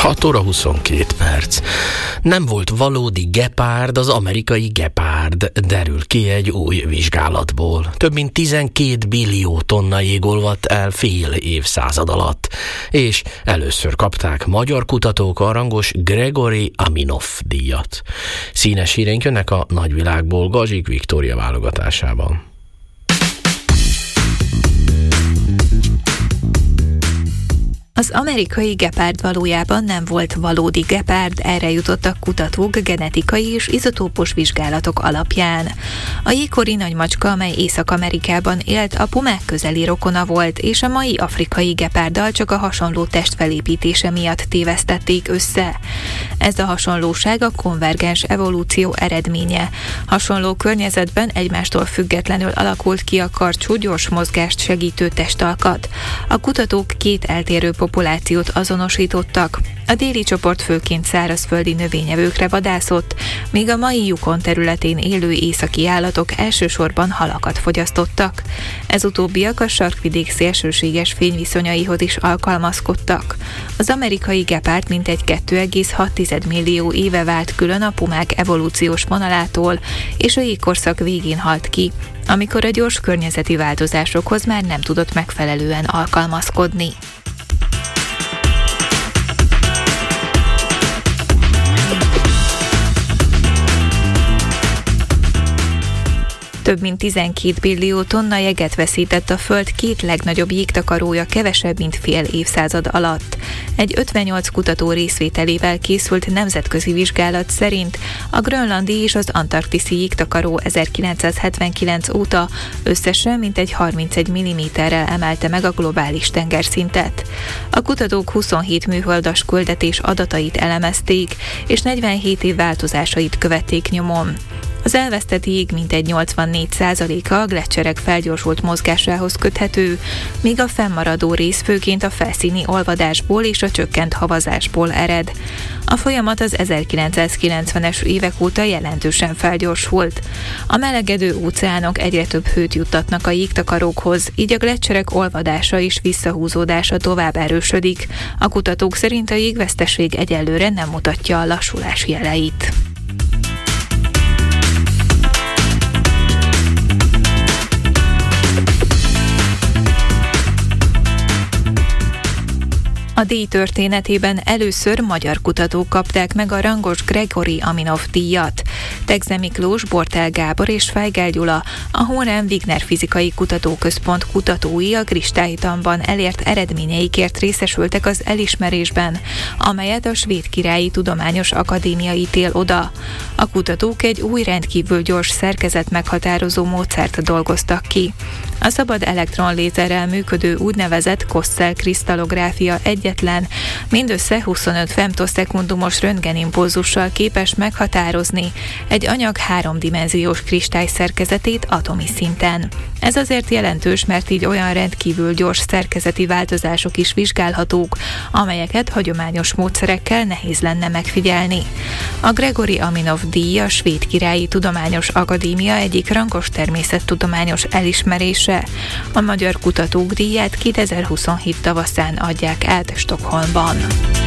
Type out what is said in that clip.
6 óra 22 perc. Nem volt valódi gepárd, az amerikai gepárd, derül ki egy új vizsgálatból. Több mint 12 billió tonna jég olvadt el fél évszázad alatt, és először kapták magyar kutatók a rangos Gregory Aminov díjat. Színes híreink jönnek a nagyvilágból Gazsik Viktória válogatásában. Az amerikai gepárd valójában nem volt valódi gepárd, erre jutottak kutatók genetikai és izotópos vizsgálatok alapján. A jégkori nagymacska, amely Észak-Amerikában élt, a pumák közeli rokona volt, és a mai afrikai gepárddal csak a hasonló testfelépítése miatt tévesztették össze. Ez a hasonlóság a konvergens evolúció eredménye. Hasonló környezetben egymástól függetlenül alakult ki a karcsú, gyors mozgást segítő testalkat. A kutatók két eltérő populációt azonosítottak. A déli csoport főként szárazföldi növényevőkre vadászott, míg a mai Yukon területén élő északi állatok elsősorban halakat fogyasztottak. Ez utóbbiak a sarkvidék szélsőséges fényviszonyaihoz is alkalmazkodtak. Az amerikai gepárd mintegy 2,6 millió éve vált külön a pumák evolúciós vonalától, és a jégkorszak végén halt ki, amikor a gyors környezeti változásokhoz már nem tudott megfelelően alkalmazkodni. Több mint 12 billió tonna jeget veszített a Föld két legnagyobb jégtakarója kevesebb, mint fél évszázad alatt. Egy 58 kutató részvételével készült nemzetközi vizsgálat szerint a grönlandi és az antarktiszi jégtakaró 1979 óta összesen mintegy 31 mm-rel emelte meg a globális tengerszintet. A kutatók 27 műholdas küldetés adatait elemezték, és 47 év változásait követték nyomon. Az elvesztett jég mintegy 84%-a a gleccserek felgyorsult mozgásához köthető, míg a fennmaradó rész főként a felszíni olvadásból és a csökkent havazásból ered. A folyamat az 1990-es évek óta jelentősen felgyorsult. A melegedő óceánok egyre több hőt juttatnak a jégtakarókhoz, így a gleccserek olvadása és visszahúzódása tovább erősödik. A kutatók szerint a jégveszteség egyelőre nem mutatja a lassulás jeleit. A díj történetében először magyar kutatók kapták meg a rangos Gregory Aminov díjat. Tegze Miklós, Bortell Gábor és Feigl Gyula, a Hohenheim Wigner Fizikai Kutatóközpont kutatói a kristálytanban elért eredményeikért részesültek az elismerésben, amelyet a Svéd Királyi Tudományos Akadémia ítél oda. A kutatók egy új rendkívül gyors szerkezet meghatározó módszert dolgoztak ki. A szabad elektronlézerrel működő úgynevezett Kossel krisztallográfia egyetlen, mindössze 25 femtoszekundumos röntgenimpulzussal képes meghatározni egy anyag háromdimenziós kristály szerkezetét atomi szinten. Ez azért jelentős, mert így olyan rendkívül gyors szerkezeti változások is vizsgálhatók, amelyeket hagyományos módszerekkel nehéz lenne megfigyelni. A Gregory Aminov díj a Svéd Királyi Tudományos Akadémia egyik rangos természettudományos elismerése. A magyar kutatók díját 2027 tavaszán adják át Stockholmban.